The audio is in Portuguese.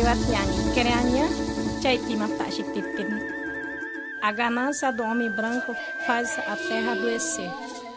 Gratiani, Quereanha, Chaitima Pachititim. A ganância do homem branco faz a terra adoecer.